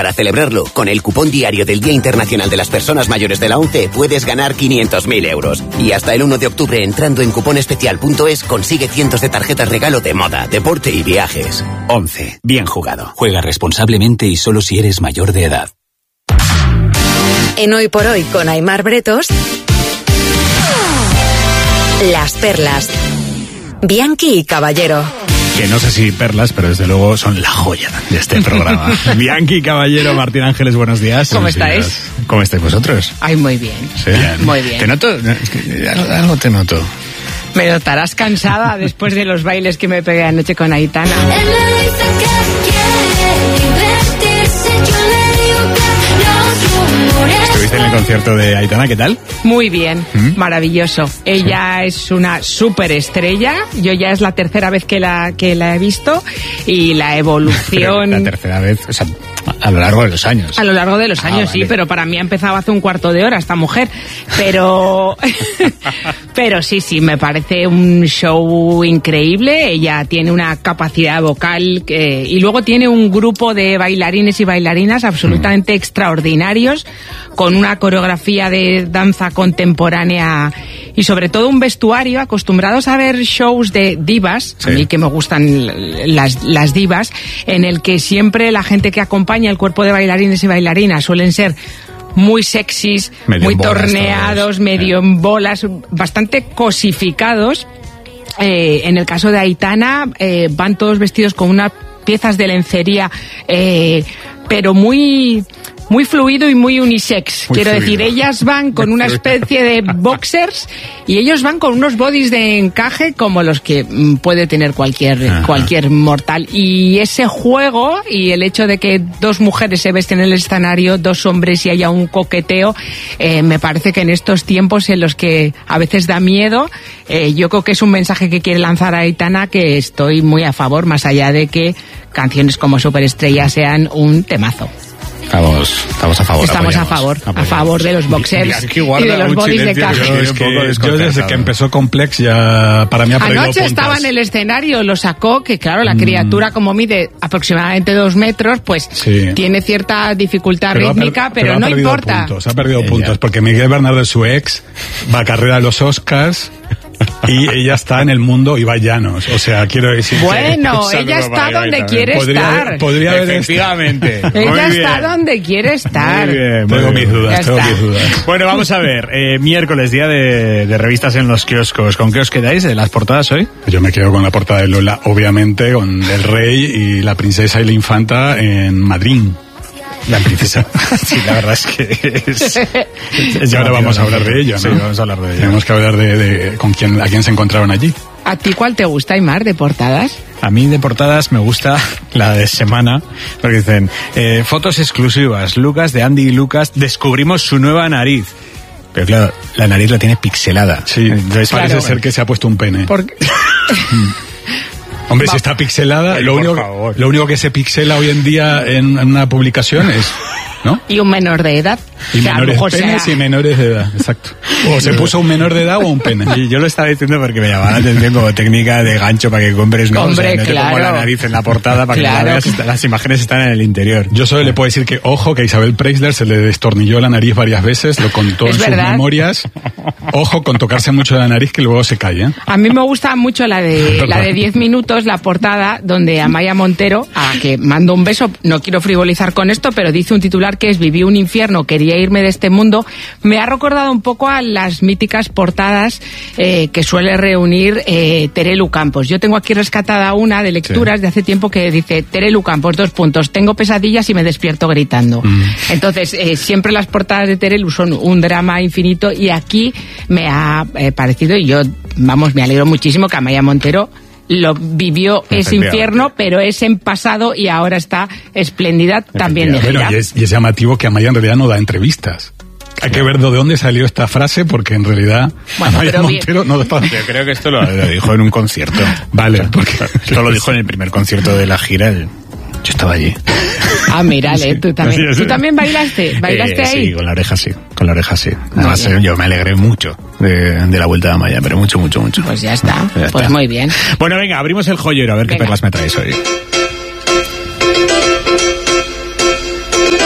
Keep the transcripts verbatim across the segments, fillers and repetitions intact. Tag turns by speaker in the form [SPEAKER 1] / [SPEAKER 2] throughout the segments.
[SPEAKER 1] para celebrarlo, con el cupón diario del Día Internacional de las Personas Mayores de la ONCE puedes ganar quinientos mil euros. Y hasta el uno de octubre, entrando en cuponespecial punto es, consigue cientos de tarjetas regalo de moda, deporte y viajes. ONCE. Bien jugado. Juega responsablemente y solo si eres mayor de edad.
[SPEAKER 2] En Hoy por Hoy con Aimar Bretos, Las Perlas. Bianchi y Caballero.
[SPEAKER 3] Que no sé si perlas, pero desde luego son la joya de este programa. Bianchi, Caballero, Martín Ángeles, buenos días.
[SPEAKER 4] ¿Cómo
[SPEAKER 3] buenos
[SPEAKER 4] estáis?
[SPEAKER 3] Días. ¿Cómo estáis vosotros?
[SPEAKER 4] Ay, muy bien.
[SPEAKER 3] ¿Sí? Bien.
[SPEAKER 4] Muy bien.
[SPEAKER 3] Te noto, es que algo, algo te noto.
[SPEAKER 4] Me notarás cansada después de los bailes que me pegué anoche con Aitana.
[SPEAKER 3] Estuviste en el concierto de Aitana, ¿qué tal?
[SPEAKER 4] Muy bien,
[SPEAKER 3] ¿Mm?
[SPEAKER 4] maravilloso. Ella sí. es una superestrella. Yo ya es la tercera vez que la que la he visto y la evolución.
[SPEAKER 3] la tercera vez, o sea, a lo largo de los años.
[SPEAKER 4] A lo largo de los años, ah, vale. Sí, pero para mí ha empezado hace un cuarto de hora esta mujer. Pero, pero sí, sí, me parece un show increíble. Ella tiene una capacidad vocal que, y luego tiene un grupo de bailarines y bailarinas absolutamente mm. extraordinarios, con una coreografía de danza contemporánea y sobre todo un vestuario. Acostumbrados a ver shows de divas, sí. a mí que me gustan las, las divas, en el que siempre la gente que acompaña el cuerpo de bailarines y bailarinas suelen ser muy sexys, medio muy torneados, todos. medio en bolas, bastante cosificados. Eh, en el caso de Aitana, eh, van todos vestidos con unas piezas de lencería, eh, pero muy... muy fluido y muy unisex. Muy Quiero fluido. decir, ellas van con una especie de boxers y ellos van con unos bodys de encaje como los que puede tener cualquier, Ajá. cualquier mortal. Y ese juego y el hecho de que dos mujeres se vesten en el escenario, dos hombres y haya un coqueteo, eh, me parece que en estos tiempos en los que a veces da miedo, eh, yo creo que es un mensaje que quiere lanzar a Aitana que estoy muy a favor, más allá de que canciones como Superestrella sean un temazo.
[SPEAKER 3] Estamos, estamos a favor.
[SPEAKER 4] Estamos a favor, apoyamos. a favor de los boxers y de los bodys de caja.
[SPEAKER 3] Yo, es que yo desde que empezó Complex ya para mí ha perdido
[SPEAKER 4] Anoche
[SPEAKER 3] puntos.
[SPEAKER 4] estaba en el escenario, lo sacó, que claro, la criatura mm. como mide aproximadamente dos metros, pues sí. tiene cierta dificultad pero rítmica, per, pero, pero no importa.
[SPEAKER 3] Puntos, ha perdido Ella. puntos, porque Miguel Bernardo, su ex, va a carrera de los Oscars. Y ella está en el mundo Ibai Llanos, o sea, quiero decir...
[SPEAKER 4] Bueno, que ella está donde Ibai, quiere
[SPEAKER 3] podría
[SPEAKER 4] estar.
[SPEAKER 3] Haber, podría haber Efectivamente.
[SPEAKER 4] Ella está donde quiere estar.
[SPEAKER 3] Muy bien, tengo mis dudas, tengo mis dudas. Bueno, vamos a ver, eh, miércoles, día de, de revistas en los kioscos. ¿Con qué os quedáis de las portadas hoy? Yo me quedo con la portada de Lola, obviamente, con el rey y la princesa y la infanta en Madrid. La princesa. Sí, la verdad es que es... es y ahora vamos a hablar de ello, ¿no? Sí, vamos a hablar de ello. Tenemos que hablar de, de con quién, a quién se encontraron allí.
[SPEAKER 4] ¿A ti cuál te gusta, Aimar, de portadas?
[SPEAKER 3] A mí de portadas me gusta la de semana, porque dicen, eh, fotos exclusivas, Lucas, de Andy y Lucas, descubrimos su nueva nariz. Pero claro, la nariz la tiene pixelada. Sí, entonces claro, parece ser que se ha puesto un pene. ¿Por qué? Hombre, si está pixelada, Ay, lo, único, lo único que se pixela hoy en día en, en una publicación es, ¿no?
[SPEAKER 4] Y un menor de edad.
[SPEAKER 3] Y menores penes sea... y menores de edad, exacto. O se puso un menor de edad o un pene. Y yo lo estaba diciendo porque me llamaba la atención como técnica de gancho para que compres, ¿no?
[SPEAKER 4] Hombre,
[SPEAKER 3] o sea, no
[SPEAKER 4] claro.
[SPEAKER 3] te pongo la nariz en la portada para claro. que la veas, las imágenes están en el interior. Yo solo le puedo decir que, ojo, que a Isabel Preisler se le destornilló la nariz varias veces, lo contó en sus memorias. Ojo con tocarse mucho la nariz que luego se cae, ¿eh?
[SPEAKER 4] A mí me gusta mucho la de la de diez minutos, la portada, donde Amaya Montero, a que mando un beso, no quiero frivolizar con esto, pero dice un titular que es viví un infierno, quería irme de este mundo. Me ha recordado un poco a las míticas portadas eh, que suele reunir eh, Terelu Campos. Yo tengo aquí rescatada una de lecturas sí. de hace tiempo que dice Terelu Campos, dos puntos, tengo pesadillas y me despierto gritando. Mm. Entonces, eh, siempre las portadas de Terelu son un drama infinito y aquí me ha eh, parecido, y yo, vamos, me alegro muchísimo que Amaya Montero lo vivió ese infierno, pero es en pasado y ahora está espléndida también de gira.
[SPEAKER 3] Bueno, y es, y es llamativo que Amaya en realidad no da entrevistas. Hay que ver de dónde salió esta frase, porque en realidad bueno, Amaya Montero no da... Yo creo que esto lo, lo dijo en un concierto. Vale, o sea, porque esto lo dijo en el primer concierto de la gira. El... Yo estaba allí.
[SPEAKER 4] Ah, mírale, sí, tú también. Sí, sí. ¿Tú también bailaste? ¿Bailaste eh, ahí?
[SPEAKER 3] Sí, con la oreja sí, con la oreja sí. Además, no, yo me alegré mucho de, de la vuelta de Amaya, pero mucho, mucho, mucho.
[SPEAKER 4] Pues ya está,
[SPEAKER 3] ya
[SPEAKER 4] pues
[SPEAKER 3] está.
[SPEAKER 4] Muy bien.
[SPEAKER 3] Bueno, venga, abrimos el joyero, a ver venga. qué perlas me traes hoy.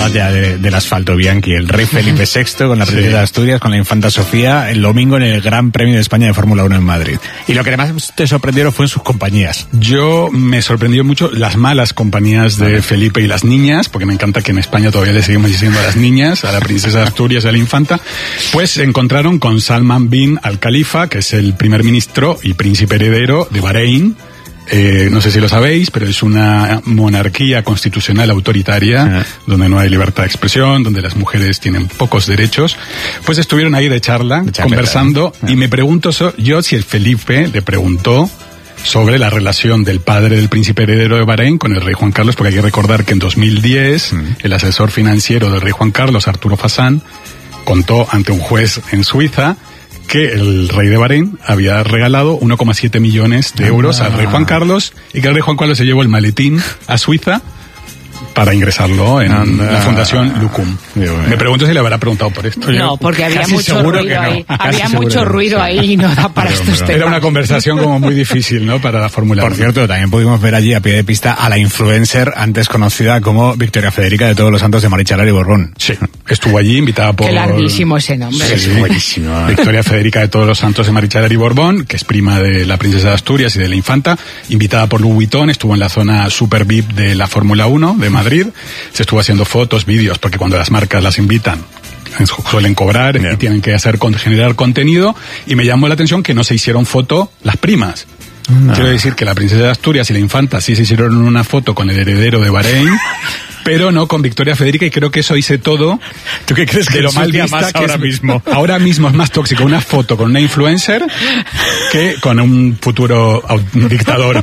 [SPEAKER 3] batalla de, del asfalto, Bianchi. El rey Felipe sexto con la princesa sí. de Asturias, con la infanta Sofía, el domingo en el Gran Premio de España de Fórmula uno en Madrid. Y lo que más te sorprendieron fue en sus compañías. Yo me sorprendió mucho las malas compañías de Felipe y las niñas, porque me encanta que en España todavía le seguimos diciendo a las niñas, a la princesa de Asturias y a la infanta. Pues se encontraron con Salman bin al-Khalifa, que es el primer ministro y príncipe heredero de Bahrein. Eh, no sé si lo sabéis, pero es una monarquía constitucional autoritaria, uh-huh. donde no hay libertad de expresión, donde las mujeres tienen pocos derechos. Pues estuvieron ahí de charla, de charla conversando, uh-huh. y me pregunto so, yo si el Felipe le preguntó sobre la relación del padre del príncipe heredero de Bahrein con el rey Juan Carlos, porque hay que recordar que en dos mil diez uh-huh. el asesor financiero del rey Juan Carlos, Arturo Fasán, contó ante un juez en Suiza que el rey de Bahrein había regalado uno coma siete millones de euros ah. al rey Juan Carlos y que el rey Juan Carlos se llevó el maletín a Suiza para ingresarlo en Anda. la Fundación Lucum. Me pregunto si le habrá preguntado por esto.
[SPEAKER 4] No, porque había Casi mucho ruido no. ahí. Casi había mucho ruido ahí y no da para pero, estos
[SPEAKER 3] pero, temas. Era una conversación como muy difícil, ¿no? Para la Fórmula uno. Por cierto, también pudimos ver allí a pie de pista a la influencer antes conocida como Victoria Federica de Todos los Santos de Marichalar y Borbón. Sí. Estuvo allí invitada por...
[SPEAKER 4] Qué larguísimo ese nombre.
[SPEAKER 3] Sí, sí. Buenísimo. Victoria Federica de Todos los Santos de Marichalar y Borbón, que es prima de la princesa de Asturias y de la infanta, invitada por Louis Vuitton, estuvo en la zona Super V I P de la Fórmula uno de Madrid. Se estuvo haciendo fotos, vídeos, porque cuando las marcas las invitan suelen cobrar yeah. y tienen que hacer generar contenido, y me llamó la atención que no se hicieron foto las primas. No. Quiero decir que la princesa de Asturias y la infanta sí se hicieron una foto con el heredero de Bahrein, pero no con Victoria Federica, y creo que eso hice todo.
[SPEAKER 5] ¿Tú qué crees que
[SPEAKER 3] lo mal vista
[SPEAKER 5] más
[SPEAKER 3] que
[SPEAKER 5] ahora
[SPEAKER 3] es,
[SPEAKER 5] mismo?
[SPEAKER 3] Ahora mismo es más tóxico una foto con una influencer que con un futuro dictador.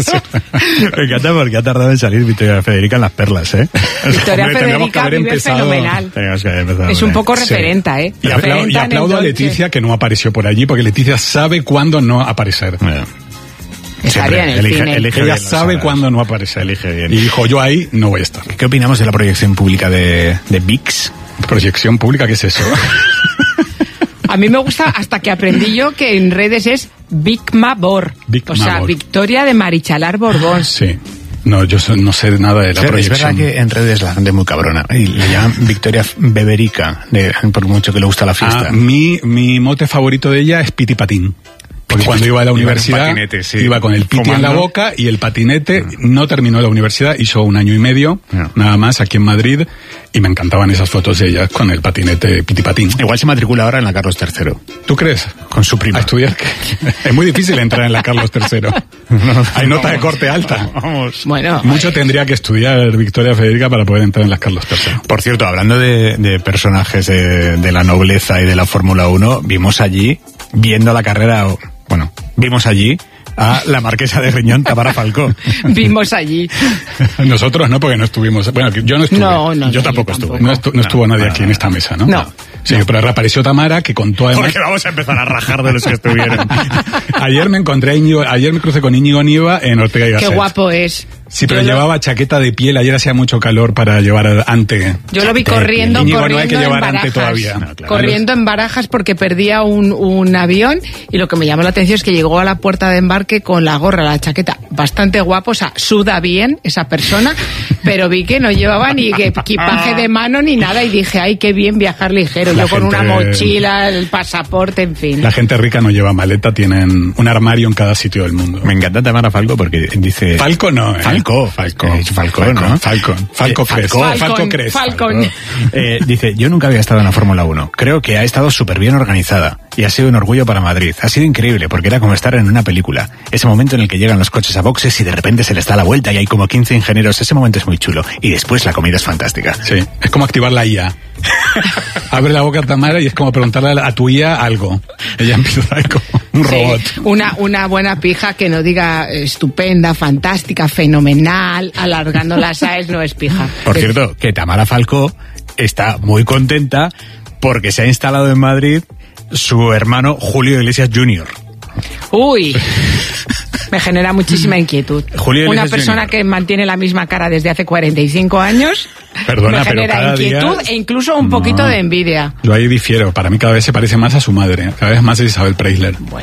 [SPEAKER 5] Me encanta porque ha tardado en salir Victoria Federica en las perlas, ¿eh?
[SPEAKER 4] Victoria Hombre, Federica vive empezado, fenomenal. Empezado, es un poco referenta, ¿eh?
[SPEAKER 3] Y, apla- y aplaudo a Leticia, que no apareció por allí, porque Leticia sabe cuándo no aparecer.
[SPEAKER 5] Bueno.
[SPEAKER 4] Estaría en el
[SPEAKER 3] elige,
[SPEAKER 4] cine.
[SPEAKER 3] Elige Ella bien, sabe cuándo no aparece.
[SPEAKER 5] Elige bien.
[SPEAKER 3] Y dijo, yo ahí no voy a estar.
[SPEAKER 5] ¿Qué opinamos de la proyección pública de, de V I X?
[SPEAKER 3] ¿Proyección pública? ¿Qué es eso?
[SPEAKER 4] A mí me gusta, hasta que aprendí yo, que en redes es Vicmabor. O sea, Victoria de Marichalar Borbón.
[SPEAKER 3] Sí. No, yo no sé nada de la
[SPEAKER 5] sí,
[SPEAKER 3] proyección.
[SPEAKER 5] Es verdad que en redes la gente es muy cabrona. Y le llaman Victoria Beberica, de, por mucho que le gusta la fiesta.
[SPEAKER 3] Ah, mi, mi mote favorito de ella es Piti Patín. Porque cuando iba a la universidad,
[SPEAKER 5] patinete, sí.
[SPEAKER 3] iba con el piti Fumando. en la boca y el patinete. Mm. No terminó la universidad, hizo un año y medio, no. nada más, aquí en Madrid, y me encantaban esas fotos de ella con el patinete piti patín.
[SPEAKER 5] Igual se matricula ahora en la Carlos tercero.
[SPEAKER 3] ¿Tú crees?
[SPEAKER 5] Con su prima.
[SPEAKER 3] A estudiar. Es muy difícil entrar en la Carlos tercero. No, Hay nota de corte alta.
[SPEAKER 5] Vamos.
[SPEAKER 4] Bueno.
[SPEAKER 3] Mucho tendría que estudiar Victoria Federica para poder entrar en la Carlos tercero.
[SPEAKER 5] Por cierto, hablando de, de personajes de, de la nobleza y de la Fórmula uno, vimos allí, viendo la carrera... Bueno, vimos allí a la marquesa de Riñón, Tamara Falcó.
[SPEAKER 4] Vimos allí.
[SPEAKER 3] Nosotros no, porque no estuvimos. Bueno, yo no estuve.
[SPEAKER 4] No, no,
[SPEAKER 3] yo
[SPEAKER 4] no,
[SPEAKER 3] tampoco
[SPEAKER 4] yo
[SPEAKER 3] estuve.
[SPEAKER 4] tampoco.
[SPEAKER 3] No, estu- no estuvo nadie no, aquí no, en esta mesa, ¿no?
[SPEAKER 4] No.
[SPEAKER 3] Sí,
[SPEAKER 4] no.
[SPEAKER 3] pero reapareció Tamara, que contó además...
[SPEAKER 5] Porque vamos a empezar a rajar de los que estuvieron.
[SPEAKER 3] Ayer me encontré a Íñigo, ayer me crucé con Íñigo Nieva en Ortega y Gasset.
[SPEAKER 4] Qué guapo es.
[SPEAKER 3] Sí, pero
[SPEAKER 4] yo
[SPEAKER 3] llevaba lo... chaqueta de piel. Ayer hacía mucho calor para llevar ante.
[SPEAKER 4] Yo lo vi corriendo,
[SPEAKER 3] Íñigo,
[SPEAKER 4] corriendo
[SPEAKER 3] no hay que llevar
[SPEAKER 4] en
[SPEAKER 3] ante
[SPEAKER 4] Barajas.
[SPEAKER 3] todavía.
[SPEAKER 5] No, claro.
[SPEAKER 4] Corriendo en Barajas porque perdía un, un avión, y lo que me llamó la atención es que llegó a la puerta de embarque con la gorra, la chaqueta, bastante guapo, o sea, suda bien esa persona, pero vi que no llevaba ni equipaje de mano ni nada, y dije, ay, qué bien viajar ligero. La Yo gente... con una mochila, el pasaporte, en fin.
[SPEAKER 3] La gente rica no lleva maleta, tienen un armario en cada sitio del mundo.
[SPEAKER 5] Me encanta Tamara Falco porque dice...
[SPEAKER 3] Falco no, ¿eh?
[SPEAKER 5] Falco.
[SPEAKER 3] Falco.
[SPEAKER 5] Eh, Falco, Falco, ¿no?
[SPEAKER 3] Falcon. Falco
[SPEAKER 5] eh,
[SPEAKER 3] Cres.
[SPEAKER 5] Falcon.
[SPEAKER 3] Falco Cres.
[SPEAKER 4] Falcon.
[SPEAKER 5] Eh, dice, yo nunca había estado en la Fórmula uno. Creo que ha estado súper bien organizada y ha sido un orgullo para Madrid. Ha sido increíble porque era como estar en una película. Ese momento en el que llegan los coches a boxes y de repente se les da la vuelta y hay como quince ingenieros. Ese momento es muy chulo. Y después la comida es fantástica.
[SPEAKER 3] Sí, es como activar la I A. Abre la boca Tamara y es como preguntarle a tu I A algo. Ella empieza como un robot.
[SPEAKER 4] Sí, una, una buena pija que no diga estupenda, fantástica, fenomenal, alargando las A E S no es pija.
[SPEAKER 5] Por cierto, que Tamara Falcó está muy contenta porque se ha instalado en Madrid su hermano Julio Iglesias junior
[SPEAKER 4] Uy, me genera muchísima inquietud.
[SPEAKER 5] Julio
[SPEAKER 4] Una persona junior que mantiene la misma cara desde hace cuarenta y cinco años.
[SPEAKER 3] Perdona,
[SPEAKER 4] me genera
[SPEAKER 3] pero cada
[SPEAKER 4] inquietud
[SPEAKER 3] día...
[SPEAKER 4] e incluso un poquito
[SPEAKER 3] no,
[SPEAKER 4] de envidia.
[SPEAKER 3] Yo ahí difiero. Para mí cada vez se parece más a su madre. Cada vez más a Isabel Preisler.
[SPEAKER 4] Bueno.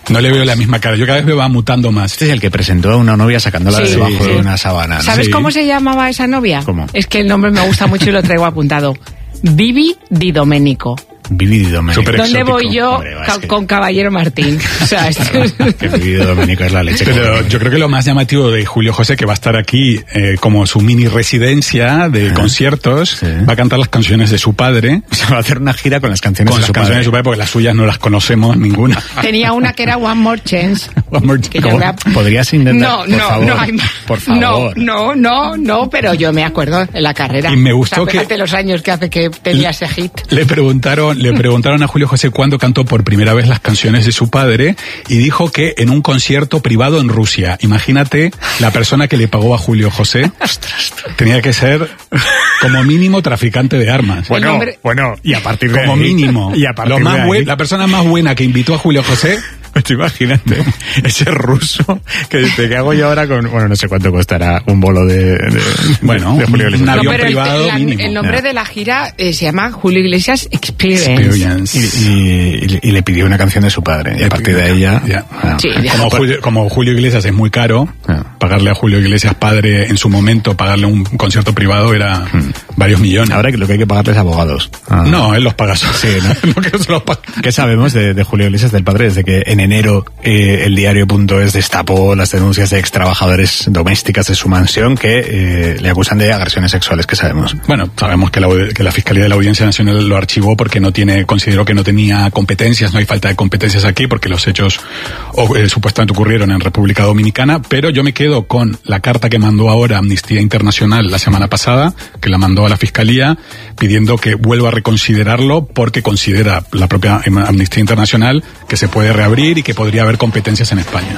[SPEAKER 3] No le veo la misma cara. Yo cada vez me va mutando más.
[SPEAKER 5] Este es el que presentó a una novia sacándola sí, de debajo sí. de una sábana, ¿no?
[SPEAKER 4] ¿Sabes
[SPEAKER 5] sí.
[SPEAKER 4] cómo se llamaba esa novia?
[SPEAKER 5] ¿Cómo?
[SPEAKER 4] Es que el nombre me gusta mucho y lo traigo apuntado. Vivi Di Domenico.
[SPEAKER 5] Vivi Di Domenico.
[SPEAKER 4] ¿Dónde exótico. voy yo Hombre, ca- que... con Caballero Martín? O sea, esto...
[SPEAKER 5] que Vivi Di Domenico es la leche.
[SPEAKER 3] Pero yo creo que lo más llamativo de Julio José, que va a estar aquí eh, como su mini residencia de ah, conciertos, sí. va a cantar las canciones de su padre.
[SPEAKER 5] O sea, va a hacer una gira con las canciones,
[SPEAKER 3] con
[SPEAKER 5] de,
[SPEAKER 3] las
[SPEAKER 5] su
[SPEAKER 3] canciones de su padre, porque las suyas no las conocemos ninguna.
[SPEAKER 4] Tenía una que era One More Chance.
[SPEAKER 5] One More Chance. Me... ¿Podrías intentar?
[SPEAKER 4] No,
[SPEAKER 5] por
[SPEAKER 4] no,
[SPEAKER 5] favor,
[SPEAKER 4] no, hay más.
[SPEAKER 5] Por favor.
[SPEAKER 4] No, no, no, no, pero yo me acuerdo en la carrera.
[SPEAKER 3] Y me gustó
[SPEAKER 4] o sea,
[SPEAKER 3] que...
[SPEAKER 4] los años que hace que tenía ese hit.
[SPEAKER 3] Le preguntaron, le preguntaron a Julio José cuándo cantó por primera vez las canciones de su padre y dijo que en un concierto privado en Rusia. Imagínate la persona que le pagó a Julio José. Tenía que ser como mínimo traficante de armas.
[SPEAKER 5] Bueno,
[SPEAKER 4] nombre...
[SPEAKER 5] bueno, y a partir de
[SPEAKER 3] como
[SPEAKER 5] ahí,
[SPEAKER 3] mínimo.
[SPEAKER 5] Y a partir
[SPEAKER 3] Lo más
[SPEAKER 5] de ahí,
[SPEAKER 3] buen, la persona más buena que invitó a Julio José.
[SPEAKER 5] Imagínate, ese ruso que dice, ¿qué hago yo ahora con...? Bueno, no sé cuánto costará un bolo de... de
[SPEAKER 3] bueno,
[SPEAKER 5] de Julio Iglesias.
[SPEAKER 3] Un avión
[SPEAKER 4] no,
[SPEAKER 3] privado
[SPEAKER 4] el, la,
[SPEAKER 3] mínimo.
[SPEAKER 4] el nombre yeah. de la gira eh, se llama Julio Iglesias Experience.
[SPEAKER 3] Experience.
[SPEAKER 5] Y, y, y, y le pidió una canción de su padre. Y, y a partir de ella...
[SPEAKER 3] Yeah.
[SPEAKER 5] Ah,
[SPEAKER 4] sí,
[SPEAKER 3] como, Julio, como Julio Iglesias es muy caro, yeah. pagarle a Julio Iglesias padre en su momento, pagarle un concierto privado era hmm. varios millones.
[SPEAKER 5] Ahora lo que hay que pagarle es abogados.
[SPEAKER 3] Ah. No, él los paga solo.
[SPEAKER 5] Sí, ¿no?
[SPEAKER 3] no que se los paga.
[SPEAKER 5] ¿Qué sabemos de, de Julio Iglesias, del padre? Desde que en enero... Eh, el diario.es destapó las denuncias de ex trabajadores domésticas de su mansión que eh, le acusan de agresiones sexuales, ¿qué sabemos?
[SPEAKER 3] Bueno, sabemos que la, que la Fiscalía de la Audiencia Nacional lo archivó porque no tiene, consideró que no tenía competencias, no hay falta de competencias aquí porque los hechos o, eh, supuestamente ocurrieron en República Dominicana, pero yo me quedo con la carta que mandó ahora Amnistía Internacional la semana pasada, que la mandó a la Fiscalía pidiendo que vuelva a reconsiderarlo porque considera la propia Amnistía Internacional que se puede reabrir y que podría haber competencias en España.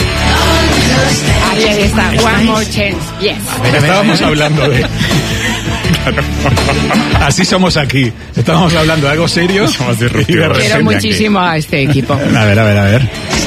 [SPEAKER 4] Ahí, ahí está, One More Chance, yes.
[SPEAKER 3] Estábamos hablando de... Claro. Así somos aquí. Estábamos hablando de algo serio.
[SPEAKER 5] Somos disruptivos.
[SPEAKER 4] Quiero muchísimo aquí a este equipo.
[SPEAKER 5] A ver, a ver, a ver.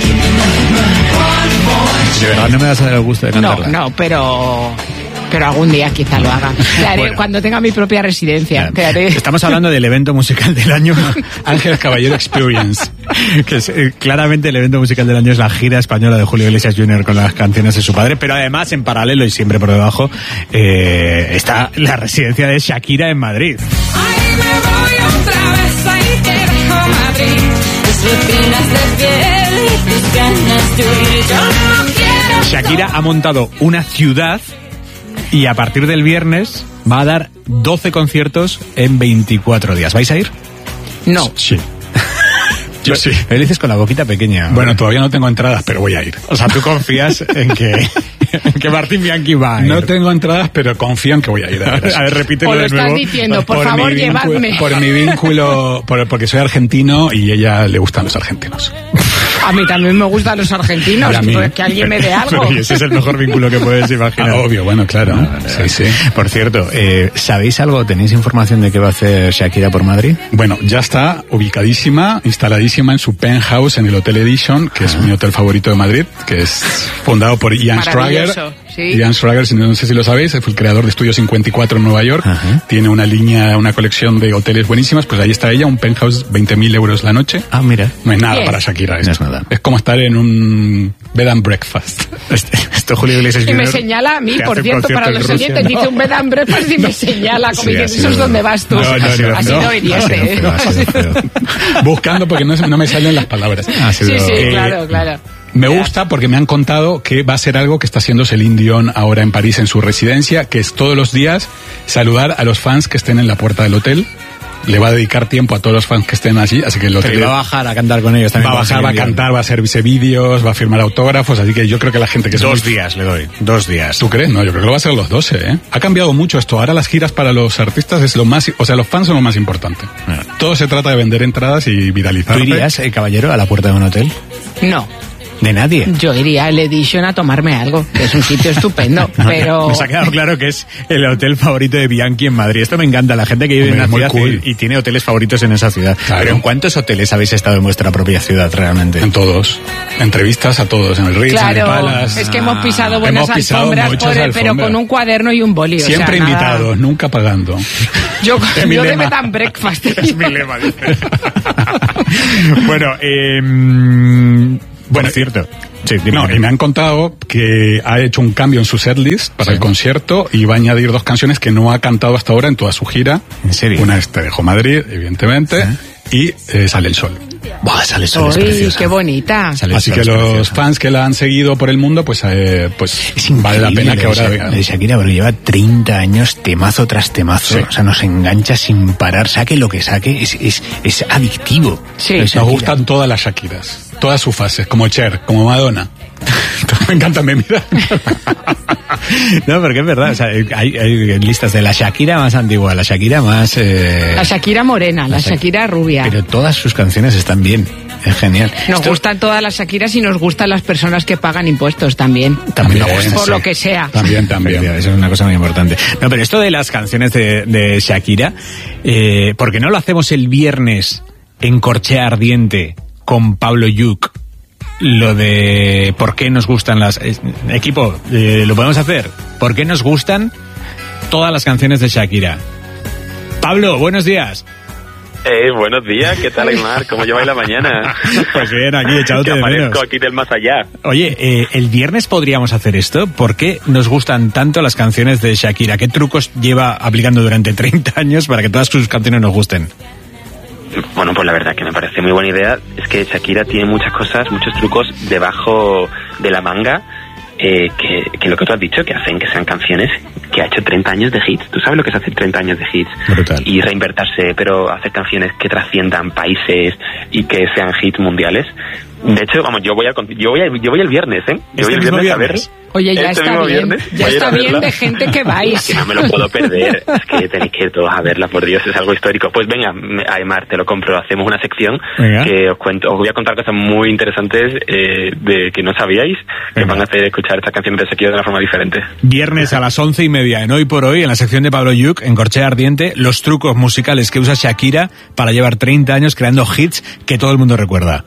[SPEAKER 5] De verdad no me vas a dar el gusto de cantarla.
[SPEAKER 4] No, no, pero... pero algún día quizá lo haga. Te haré bueno. cuando tenga mi propia residencia. Te haré.
[SPEAKER 5] Estamos hablando del evento musical del año
[SPEAKER 3] Ángel Caballero Experience,
[SPEAKER 5] que es, eh, claramente el evento musical del año es la gira española de Julio Iglesias junior con las canciones de su padre, pero además en paralelo y siempre por debajo eh, está la residencia de Shakira en Madrid.
[SPEAKER 6] Ay, me voy otra vez, ahí te dejo Madrid. Tus rutinas de piel y tus ganas de huir. Yo no quiero.
[SPEAKER 5] Shakira ha montado una ciudad y a partir del viernes va a dar doce conciertos en veinticuatro días. ¿Vais a ir?
[SPEAKER 4] No.
[SPEAKER 3] Sí. Yo sí.
[SPEAKER 5] Me dices con la boquita pequeña.
[SPEAKER 3] Bueno, todavía no tengo entradas, pero voy a ir.
[SPEAKER 5] O sea, tú confías en que, en que Martín Bianchi va a ir.
[SPEAKER 3] No tengo entradas, pero confío en que voy a ir. A ver,
[SPEAKER 5] a ver repítelo
[SPEAKER 4] o lo
[SPEAKER 5] de nuevo.
[SPEAKER 4] estás diciendo, por, por favor, llevadme.
[SPEAKER 3] Por mi vínculo, por, porque soy argentino y a ella le gustan los argentinos.
[SPEAKER 4] A mí también me gustan los argentinos, pues que alguien me dé algo.
[SPEAKER 5] Pero ese es el mejor vínculo que puedes imaginar.
[SPEAKER 3] Ah, obvio, bueno, claro. Ah, sí, sí.
[SPEAKER 5] Por cierto, eh, ¿sabéis algo? ¿Tenéis información de qué va a hacer Shakira por Madrid?
[SPEAKER 3] Bueno, ya está ubicadísima, instaladísima en su penthouse en el Hotel Edition, que ah. es mi hotel favorito de Madrid, que es fundado por Ian Schrager.
[SPEAKER 4] ¿Sí?
[SPEAKER 3] Ian Schrager, no sé si lo sabéis, fue el creador de Estudio cincuenta y cuatro en Nueva York. Ajá. Tiene una línea, una colección de hoteles buenísimas. Pues ahí está ella, un penthouse, veinte mil euros la noche.
[SPEAKER 5] Ah, mira.
[SPEAKER 3] No es nada
[SPEAKER 4] Bien.
[SPEAKER 3] para Shakira esto.
[SPEAKER 5] No es nada.
[SPEAKER 3] Es como estar en un bed and breakfast.
[SPEAKER 5] Este, esto Julio Iglesias
[SPEAKER 4] y me señala a mí, por cierto, para los oyentes, dice un bed and breakfast y me señala, como
[SPEAKER 5] sí,
[SPEAKER 4] diciendo, eso es donde vas tú.
[SPEAKER 3] No, no, no,
[SPEAKER 4] así
[SPEAKER 3] no,
[SPEAKER 4] no irías,
[SPEAKER 5] no,
[SPEAKER 4] ¿eh?
[SPEAKER 5] no, no, no.
[SPEAKER 3] Buscando porque no, no me salen las palabras.
[SPEAKER 5] Ah,
[SPEAKER 4] sí, sí,
[SPEAKER 3] eh,
[SPEAKER 4] claro, claro.
[SPEAKER 3] Me gusta porque me han contado que va a ser algo que está haciendo Celine Dion ahora en París en su residencia, que es todos los días saludar a los fans que estén en la puerta del hotel. Le va a dedicar tiempo a todos los fans que estén allí, así que el hotel
[SPEAKER 5] va a bajar a cantar con ellos también.
[SPEAKER 3] Va a bajar, va a cantar, va a hacerse vídeos, va a firmar autógrafos, así que yo creo que la gente que...
[SPEAKER 5] Dos muy... días le doy, dos días.
[SPEAKER 3] ¿Tú crees? No, yo creo que lo va a hacer los doce, ¿eh? Ha cambiado mucho esto, ahora las giras para los artistas es lo más... O sea, los fans son lo más importante. Ah. Todo se trata de vender entradas y viralizar.
[SPEAKER 5] ¿Tú irías, eh, caballero, a la puerta de un hotel?
[SPEAKER 4] No.
[SPEAKER 5] ¿De nadie?
[SPEAKER 4] Yo iría al Edition a tomarme algo, que es un sitio estupendo, pero...
[SPEAKER 5] Nos ha quedado claro que es el hotel favorito de Bianchi en Madrid. Esto me encanta, la gente que vive Hombre, en una ciudad cool. y, y tiene hoteles favoritos en esa ciudad. Claro. Pero ¿en cuántos hoteles habéis estado en vuestra propia ciudad realmente?
[SPEAKER 3] En todos. Entrevistas a todos, en el Ritz,
[SPEAKER 4] claro,
[SPEAKER 3] en el Palace.
[SPEAKER 4] Es que hemos pisado buenas
[SPEAKER 3] hemos pisado
[SPEAKER 4] alfombras, por el,
[SPEAKER 3] alfombras,
[SPEAKER 4] pero con un cuaderno y un boli.
[SPEAKER 3] Siempre
[SPEAKER 4] o sea,
[SPEAKER 3] invitados,
[SPEAKER 4] nada.
[SPEAKER 3] nunca pagando.
[SPEAKER 4] Yo, yo de bed and breakfast.
[SPEAKER 5] Es mi lema, dice. Bueno, eh...
[SPEAKER 3] Bueno,
[SPEAKER 5] por cierto. Sí,
[SPEAKER 3] dime, no, dime. Y me han contado que ha hecho un cambio en su setlist para sí. el concierto y va a añadir dos canciones que no ha cantado hasta ahora en toda su gira.
[SPEAKER 5] ¿En serio?
[SPEAKER 3] Una es Te dejo Madrid, evidentemente, ¿sí? y eh, Sale el Sol.
[SPEAKER 5] Buah, Sale el Sol.
[SPEAKER 4] Uy, es preciosa. Qué bonita.
[SPEAKER 3] Sale Así que los preciosa. fans que la han seguido por el mundo, pues, eh, pues vale la pena que ahora vean.
[SPEAKER 5] De Shakira, porque lleva treinta años temazo tras temazo. Sí. O sea, nos engancha sin parar. Saque lo que saque, es, es, es adictivo.
[SPEAKER 3] Sí. Nos gustan todas las Shakiras. Todas sus fases, como Cher, como Madonna. Me encanta, me mira.
[SPEAKER 5] No, porque es verdad, o sea, hay, hay listas de la Shakira más antigua, la Shakira más... Eh...
[SPEAKER 4] La Shakira morena, la, la Shakira rubia.
[SPEAKER 5] Pero todas sus canciones están bien, es genial.
[SPEAKER 4] Nos Esto... gustan todas las Shakiras y nos gustan las personas que pagan impuestos también.
[SPEAKER 5] También nos gustan.
[SPEAKER 4] Por
[SPEAKER 5] sí.
[SPEAKER 4] lo que sea.
[SPEAKER 3] También, también.
[SPEAKER 5] Eso es una cosa muy importante. No, pero esto de las canciones de, de Shakira, eh, ¿por qué no lo hacemos el viernes en Corchea Ardiente con Pablo Lluch? Lo de por qué nos gustan las... Eh, equipo, eh, ¿lo podemos hacer? ¿Por qué nos gustan todas las canciones de Shakira? Pablo, buenos días.
[SPEAKER 7] Eh, buenos días, ¿qué tal, Aymar? ¿Cómo lleváis la mañana?
[SPEAKER 5] Pues bien, aquí echándote de menos.
[SPEAKER 7] Aparezco aquí del más allá.
[SPEAKER 5] Oye, eh, el viernes podríamos hacer esto. ¿Por qué nos gustan tanto las canciones de Shakira? ¿Qué trucos lleva aplicando durante treinta años para que todas sus canciones nos gusten?
[SPEAKER 7] Bueno, pues la verdad que me parece muy buena idea. Es que Shakira tiene muchas cosas, muchos trucos debajo de la manga, eh, que, que lo que tú has dicho, que hacen que sean canciones que ha hecho treinta años de hits. ¿Tú sabes lo que es hacer treinta años de hits?
[SPEAKER 5] Brutal.
[SPEAKER 7] Y reinvertirse, pero hacer canciones que trasciendan países y que sean hits mundiales. De hecho, vamos, yo voy a, yo voy a, yo voy el viernes, ¿eh? Yo
[SPEAKER 5] este
[SPEAKER 7] voy el viernes,
[SPEAKER 5] viernes
[SPEAKER 7] a ver.
[SPEAKER 4] Oye, ya
[SPEAKER 7] este
[SPEAKER 4] está bien,
[SPEAKER 7] viernes,
[SPEAKER 4] ya está bien de gente que vais.
[SPEAKER 7] Es que no me lo puedo perder, es que tenéis que ir todos a verla, por Dios, es algo histórico. Pues venga, Aymar, te lo compro, hacemos una sección venga. que os cuento, os voy a contar cosas muy interesantes eh, de que no sabíais, que venga. van a hacer escuchar estas canciones de Shakira de una forma diferente.
[SPEAKER 5] Viernes a las once y media, en Hoy por Hoy, en la sección de Pablo Lluch, en Corchea Ardiente, los trucos musicales que usa Shakira para llevar treinta años creando hits que todo el mundo recuerda.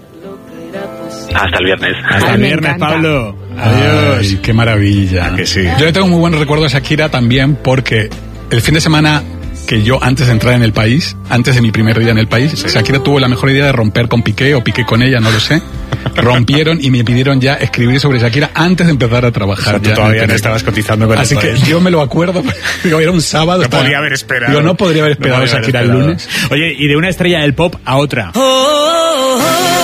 [SPEAKER 7] Hasta el viernes.
[SPEAKER 5] Hasta el viernes, Pablo. Adiós.
[SPEAKER 3] Ay, qué maravilla.
[SPEAKER 5] ¿A que sí?
[SPEAKER 3] Yo le tengo muy buen recuerdo a Shakira también porque el fin de semana que yo, antes de entrar en el país, antes de mi primer día en el país, sí. Shakira tuvo la mejor idea de romper con Piqué o Piqué con ella, no lo sé. Rompieron y me pidieron ya escribir sobre Shakira antes de empezar a trabajar.
[SPEAKER 5] O sea, tú
[SPEAKER 3] ya
[SPEAKER 5] todavía no estabas cotizando con
[SPEAKER 3] Así
[SPEAKER 5] el
[SPEAKER 3] que
[SPEAKER 5] país.
[SPEAKER 3] yo me lo acuerdo. Digo, era un sábado.
[SPEAKER 5] No
[SPEAKER 3] estaba,
[SPEAKER 5] podría haber esperado.
[SPEAKER 3] Digo, no podría haber esperado no podría Shakira haber esperado. El lunes.
[SPEAKER 5] Oye, y de una estrella del pop a otra. Oh, oh, oh.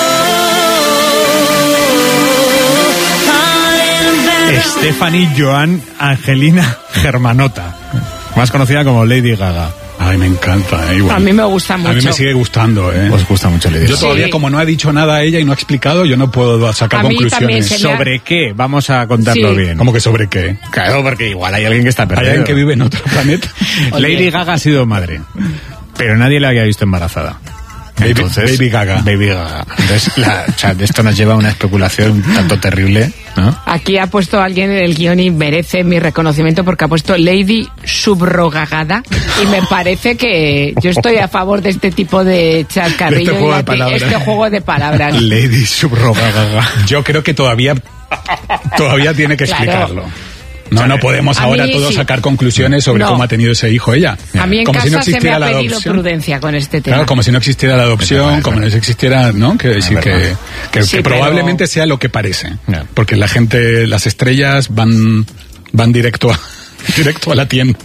[SPEAKER 5] Stephanie Joan Angelina Germanota, más conocida como Lady Gaga.
[SPEAKER 3] Ay, me encanta, eh, igual.
[SPEAKER 4] A mí me gusta mucho.
[SPEAKER 3] A mí me sigue gustando, eh.
[SPEAKER 5] Os gusta mucho Lady Gaga.
[SPEAKER 3] Yo todavía, sí. como no ha dicho nada a ella y no ha explicado, yo no puedo sacar
[SPEAKER 4] a mí
[SPEAKER 3] conclusiones.
[SPEAKER 5] ¿Sobre qué? Vamos a contarlo sí. bien.
[SPEAKER 3] ¿Cómo que sobre qué?
[SPEAKER 5] Claro, porque igual hay alguien que está perdido.
[SPEAKER 3] Hay alguien que vive en otro planeta.
[SPEAKER 5] Lady Gaga ha sido madre, pero nadie la había visto embarazada.
[SPEAKER 3] Baby,
[SPEAKER 5] Entonces,
[SPEAKER 3] Baby Gaga.
[SPEAKER 5] Baby Gaga. Entonces, la, o sea, esto nos lleva a una especulación tanto terrible, ¿no?
[SPEAKER 4] Aquí ha puesto alguien en el guión y merece mi reconocimiento porque ha puesto Lady Subrogagada y me parece que yo estoy a favor de este tipo de chascarrillo,
[SPEAKER 3] este juego,
[SPEAKER 4] y
[SPEAKER 3] de palabras.
[SPEAKER 4] este juego de palabras.
[SPEAKER 5] Lady Subrogagada.
[SPEAKER 3] Yo creo que todavía, todavía tiene que
[SPEAKER 4] claro.
[SPEAKER 3] explicarlo. No, no podemos
[SPEAKER 4] a
[SPEAKER 3] ahora
[SPEAKER 4] mí,
[SPEAKER 3] todos
[SPEAKER 4] sí.
[SPEAKER 3] sacar conclusiones sobre
[SPEAKER 4] no.
[SPEAKER 3] cómo ha tenido ese hijo ella.
[SPEAKER 4] A mí en
[SPEAKER 3] como
[SPEAKER 4] casa
[SPEAKER 3] si no existiera
[SPEAKER 4] se me ha
[SPEAKER 3] la
[SPEAKER 4] pedido
[SPEAKER 3] adopción.
[SPEAKER 4] prudencia con este tema.
[SPEAKER 3] Claro, como si no existiera la adopción, como no existiera, ¿no? Que, sí, que, que,
[SPEAKER 4] sí,
[SPEAKER 3] que
[SPEAKER 4] pero...
[SPEAKER 3] probablemente sea lo que parece. Porque la gente, las estrellas van, van directo a, directo a la tienda.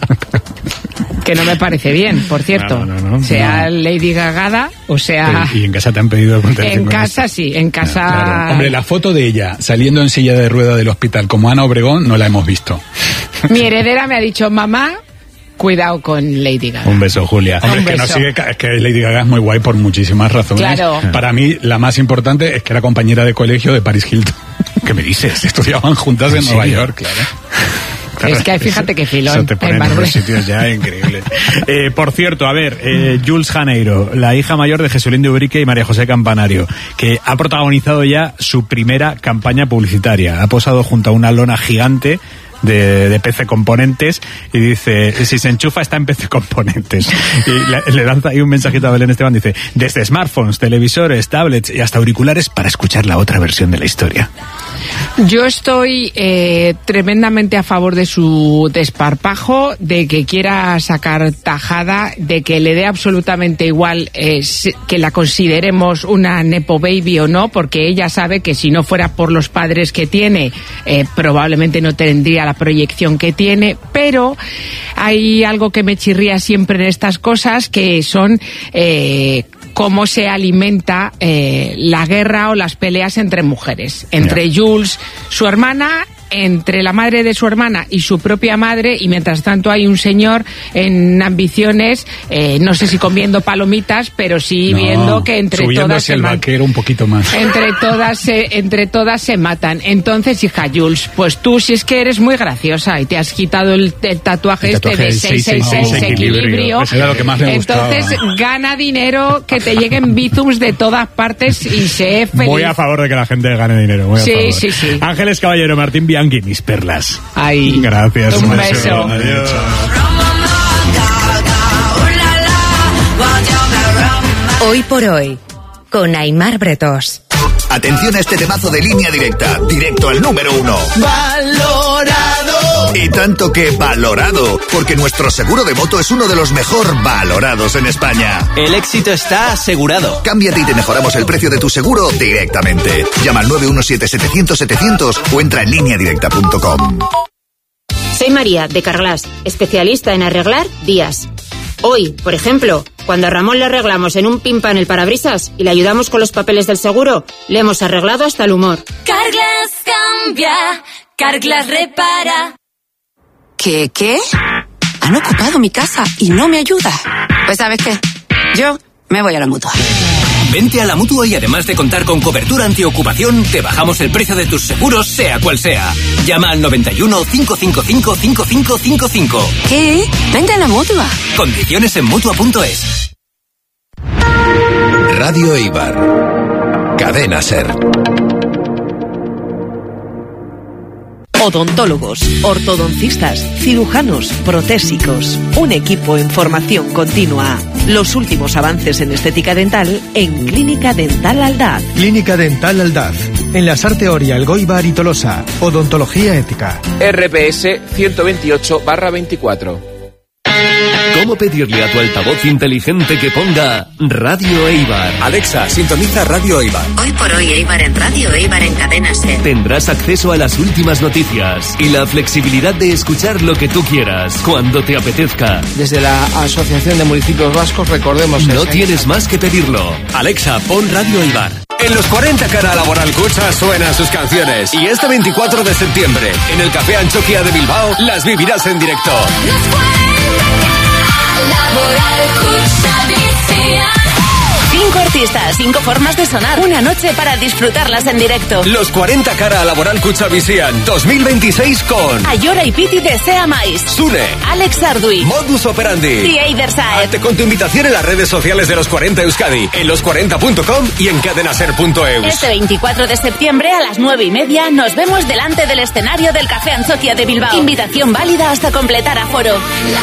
[SPEAKER 4] Que no me parece bien, por cierto.
[SPEAKER 5] No, no, no,
[SPEAKER 4] sea
[SPEAKER 5] no.
[SPEAKER 4] Lady Gagada o sea...
[SPEAKER 5] Y en casa te han pedido contarte
[SPEAKER 4] En
[SPEAKER 5] con
[SPEAKER 4] casa
[SPEAKER 5] esto.
[SPEAKER 4] sí, en casa...
[SPEAKER 3] Claro. Hombre, la foto de ella saliendo en silla de rueda del hospital como Ana Obregón no la hemos visto.
[SPEAKER 4] Mi heredera me ha dicho, mamá, cuidado con Lady Gaga.
[SPEAKER 5] Un beso, Julia.
[SPEAKER 3] Hombre, es que, no sigue, es que Lady Gaga es muy guay por muchísimas razones.
[SPEAKER 4] Claro.
[SPEAKER 3] Para mí, la más importante es que era compañera de colegio de Paris Hilton.
[SPEAKER 5] ¿Qué me dices?
[SPEAKER 3] Estudiaban juntas en
[SPEAKER 5] ¿Sí?
[SPEAKER 3] Nueva York, claro.
[SPEAKER 4] Claro, es que fíjate qué filón.
[SPEAKER 5] Eso te pone en, en unos sitios ya increíble. eh, por cierto, a ver, eh, Jules Janeiro, la hija mayor de Jesulín de Ubrique y María José Campanario, que ha protagonizado ya su primera campaña publicitaria. Ha posado junto a una lona gigante de, de P C Componentes y dice, si se enchufa está en P C Componentes. Y le, le lanza ahí un mensajito a Belén Esteban, dice, desde smartphones, televisores, tablets y hasta auriculares para escuchar la otra versión de la historia.
[SPEAKER 4] Yo estoy eh, tremendamente a favor de su desparpajo, de que quiera sacar tajada, de que le dé absolutamente igual eh, que la consideremos una nepo baby o no, porque ella sabe que si no fuera por los padres que tiene, eh, probablemente no tendría la proyección que tiene, pero hay algo que me chirría siempre en estas cosas, que son... Eh, cómo se alimenta eh, la guerra o las peleas entre mujeres, entre yeah. Jules, su hermana, entre la madre de su hermana y su propia madre, y mientras tanto hay un señor en ambiciones, eh, no sé si comiendo palomitas, pero sí no, viendo que entre todas se
[SPEAKER 3] el vaquero un poquito más.
[SPEAKER 4] Entre todas se, entre todas se matan. Entonces, hija Jules, pues tú si es que eres muy graciosa y te has quitado el, el tatuaje, el tatuaje este de seis seis seis equilibrio,
[SPEAKER 3] pues era lo que más me
[SPEAKER 4] entonces
[SPEAKER 3] gustaba.
[SPEAKER 4] Gana dinero, que te lleguen bizums de todas partes y sé feliz.
[SPEAKER 3] Voy a favor de que la gente gane dinero. Voy a
[SPEAKER 4] sí,
[SPEAKER 3] favor.
[SPEAKER 4] sí, sí.
[SPEAKER 3] Ángeles Caballero, Martín Bianchi, mis perlas.
[SPEAKER 4] Ay,
[SPEAKER 3] gracias.
[SPEAKER 4] Un beso. beso.
[SPEAKER 3] Adiós.
[SPEAKER 2] Hoy por hoy, con Aimar Bretos.
[SPEAKER 8] Atención a este temazo de Línea Directa, directo al número uno.
[SPEAKER 9] ¡Valorado!
[SPEAKER 8] Y tanto que valorado, porque nuestro seguro de moto es uno de los mejor valorados en España.
[SPEAKER 9] El éxito está asegurado.
[SPEAKER 8] Cámbiate y te mejoramos el precio de tu seguro directamente. Llama al nueve uno siete setecientos setecientos o entra en línea directa punto com.
[SPEAKER 10] Soy María, de Carglass, especialista en arreglar vías. Hoy, por ejemplo, cuando a Ramón le arreglamos en un pimpan el parabrisas y le ayudamos con los papeles del seguro, le hemos arreglado hasta el humor.
[SPEAKER 6] Carglass cambia, Carglass repara.
[SPEAKER 11] ¿Qué, qué? Han ocupado mi casa y no me ayuda. Pues ¿sabes qué? Yo me voy a la Mutua.
[SPEAKER 12] Vente a la Mutua y además de contar con cobertura antiocupación, te bajamos el precio de tus seguros, sea cual sea. Llama al noventa y uno, cinco cinco cinco, cinco cinco cinco cinco.
[SPEAKER 11] ¿Qué? Vente a la Mutua.
[SPEAKER 12] Condiciones en Mutua punto es.
[SPEAKER 13] Radio Eibar. Cadena SER.
[SPEAKER 14] Odontólogos, ortodoncistas, cirujanos, protésicos. Un equipo en formación continua. Los últimos avances en estética dental en Clínica Dental Aldaz.
[SPEAKER 15] Clínica Dental Aldaz. En la Sarte Oria, Elgoibar y Tolosa. Odontología ética.
[SPEAKER 16] R P S ciento veintiocho barra veinticuatro.
[SPEAKER 17] ¿Cómo pedirle a tu altavoz inteligente que ponga Radio Eibar?
[SPEAKER 18] Alexa, sintoniza Radio Eibar.
[SPEAKER 19] Hoy por hoy Eibar en Radio Eibar en Cadena SER.
[SPEAKER 17] Tendrás acceso a las últimas noticias y la flexibilidad de escuchar lo que tú quieras, cuando te apetezca.
[SPEAKER 20] Desde la Asociación de Municipios Vascos recordemos...
[SPEAKER 17] No tienes más que pedirlo.
[SPEAKER 18] Alexa, pon Radio Eibar. En los cuarenta Cara Laboral Cucha suenan sus canciones. Y este veinticuatro de septiembre, en el Café Anchoquia de Bilbao, las vivirás en directo.
[SPEAKER 19] Cinco artistas, cinco formas de sonar. Una noche para disfrutarlas en directo.
[SPEAKER 18] Los cuarenta Cara Laboral Cucha Visian dos mil veintiséis con
[SPEAKER 19] Ayora y Piti de Sea Mais,
[SPEAKER 18] Sune,
[SPEAKER 19] Alex Arduy,
[SPEAKER 18] Modus Operandi,
[SPEAKER 19] The Eiderside.
[SPEAKER 18] Hazte con tu invitación en las redes sociales de los cuarenta Euskadi, en los cuarenta punto com y en cadenaser punto eus.
[SPEAKER 19] Este veinticuatro de septiembre a las nueve y media nos vemos delante del escenario del Café Anchoquia de Bilbao. Invitación válida hasta completar aforo.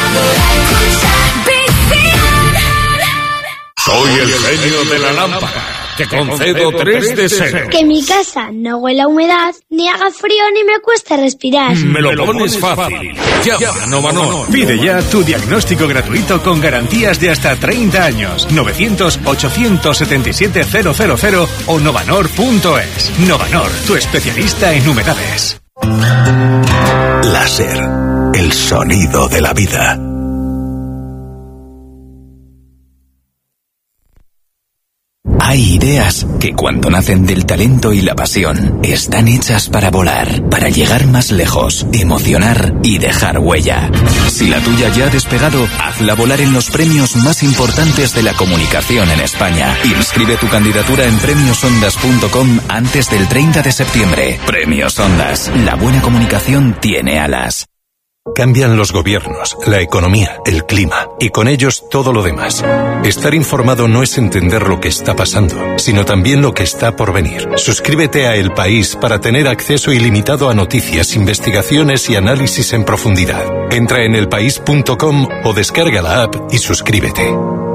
[SPEAKER 21] Soy el genio de la lámpara. Te concedo tres deseos.
[SPEAKER 22] Que mi casa no huela a humedad, ni haga frío, ni me cueste respirar.
[SPEAKER 21] Me lo pones fácil. Llama a Novanor.
[SPEAKER 5] Pide ya tu diagnóstico gratuito con garantías de hasta treinta años. novecientos, ochocientos setenta y siete, cero cero cero o novanor punto es. Novanor, tu especialista en humedades.
[SPEAKER 8] Láser, el sonido de la vida.
[SPEAKER 23] Hay ideas que cuando nacen del talento y la pasión están hechas para volar, para llegar más lejos, emocionar y dejar huella. Si la tuya ya ha despegado, hazla volar en los premios más importantes de la comunicación en España. Inscribe tu candidatura en premios ondas punto com antes del treinta de septiembre. Premios Ondas. La buena comunicación tiene alas.
[SPEAKER 24] Cambian los gobiernos, la economía, el clima y con ellos todo lo demás. Estar informado no es entender lo que está pasando, sino también lo que está por venir. Suscríbete a El País para tener acceso ilimitado a noticias, investigaciones y análisis en profundidad. Entra en elpaís punto com o descarga la app y suscríbete.